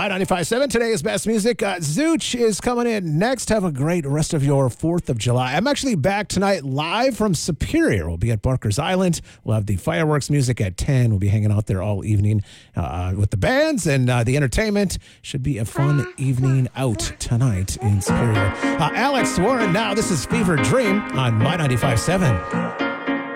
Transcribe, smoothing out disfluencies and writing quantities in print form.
My 95.7, today's best music. Zooch is coming in next. Have a great rest of your 4th of July. I'm actually back tonight live from Superior. We'll be at Barker's Island. We'll have the fireworks music at 10. We'll be hanging out there all evening with the bands and the entertainment. Should be a fun evening out tonight in Superior. Alex Warren now. This is Fever Dream on My 95.7.